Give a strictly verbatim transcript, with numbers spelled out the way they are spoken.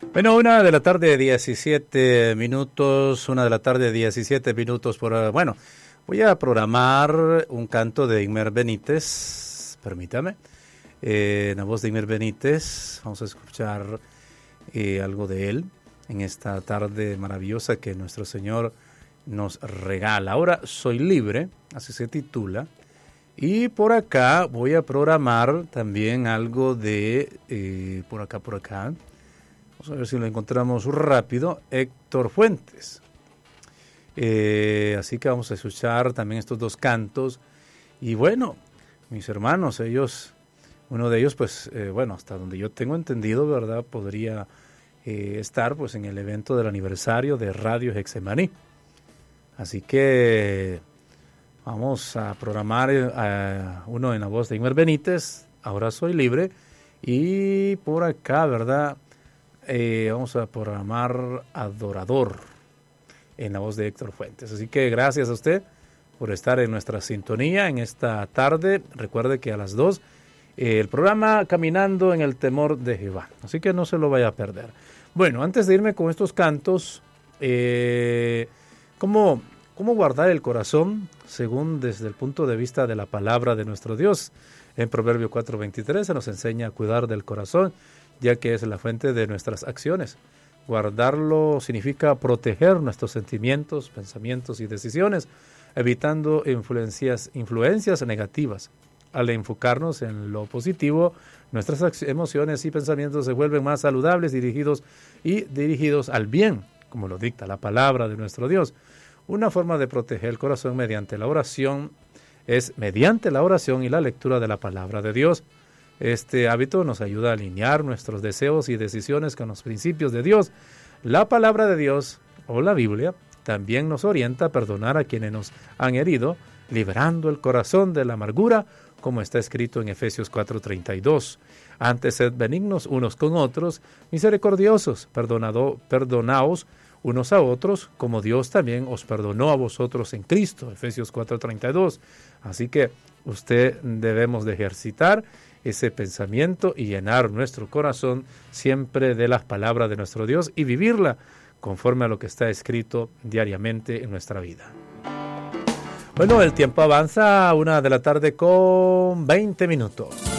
Bueno, una de la tarde, diecisiete minutos, una de la tarde, diecisiete minutos por... Bueno, voy a programar un canto de Imer Benítez, permítame, eh, en la voz de Imer Benítez. Vamos a escuchar eh, algo de él en esta tarde maravillosa que nuestro Señor nos regala. Ahora soy libre, así se titula. Y por acá voy a programar también algo de, eh, por acá, por acá, vamos a ver si lo encontramos rápido, Héctor Fuentes. Eh, así que vamos a escuchar también estos dos cantos. Y bueno, mis hermanos, ellos, uno de ellos, pues, eh, bueno, hasta donde yo tengo entendido, ¿verdad? Podría eh, estar, pues, en el evento del aniversario de Radio Hexemaní. Así que vamos a programar a uno en la voz de Imer Benítez, Ahora soy libre. Y por acá, ¿verdad? Eh, vamos a programar Adorador en la voz de Héctor Fuentes. Así que gracias a usted por estar en nuestra sintonía en esta tarde. Recuerde que a las dos eh, el programa Caminando en el Temor de Jehová. Así que no se lo vaya a perder. Bueno, antes de irme con estos cantos, eh, ¿cómo, ¿cómo guardar el corazón según desde el punto de vista de la palabra de nuestro Dios? En Proverbio cuatro veintitrés se nos enseña a cuidar del corazón, ya que es la fuente de nuestras acciones. Guardarlo significa proteger nuestros sentimientos, pensamientos y decisiones, evitando influencias, influencias negativas. Al enfocarnos en lo positivo, nuestras emociones y pensamientos se vuelven más saludables, dirigidos y dirigidos al bien, como lo dicta la palabra de nuestro Dios. Una forma de proteger el corazón mediante la oración es mediante la oración y la lectura de la palabra de Dios. Este hábito nos ayuda a alinear nuestros deseos y decisiones con los principios de Dios. La palabra de Dios, o la Biblia, también nos orienta a perdonar a quienes nos han herido, liberando el corazón de la amargura, como está escrito en Efesios cuatro treinta y dos. Antes sed benignos unos con otros, misericordiosos, perdonado, perdonaos unos a otros, como Dios también os perdonó a vosotros en Cristo. Efesios cuatro treinta y dos. Así que usted debemos de ejercitar ese pensamiento y llenar nuestro corazón siempre de las palabras de nuestro Dios y vivirla conforme a lo que está escrito diariamente en nuestra vida. Bueno, el tiempo avanza a una de la tarde con veinte minutos.